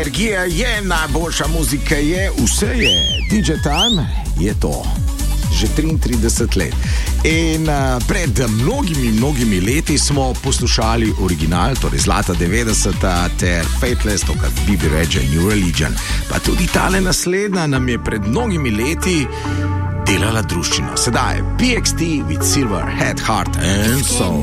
Energija je najboljša muzika, je vse je. DJ Time je to. Že 33 let. In pred mnogimi leti smo poslušali original, torej Zlata 90-ta ter Fateless, to kar Bibi reče New Religion. Pa tudi tale naslednja nam je pred mnogimi leti delala druščino. Sedaj PXT with Silver Head, Heart and Soul.